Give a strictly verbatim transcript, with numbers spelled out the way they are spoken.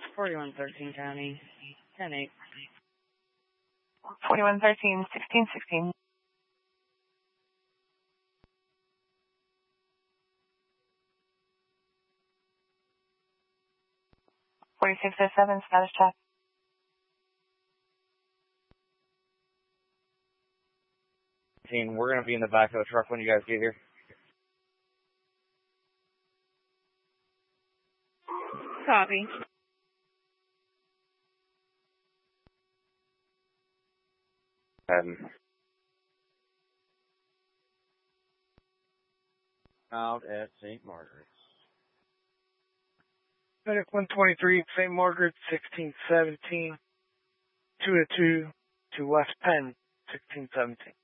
forty-one thirteen County, ten eight. forty-one thirteen, sixteen sixteen. forty-six oh seven, status check. We're going to be in the back of the truck when you guys get here. Copy. Um, out at Saint Margaret's. Medic one twenty-three, Saint Margaret's, sixteen seventeen. two to two to West Penn, sixteen seventeen.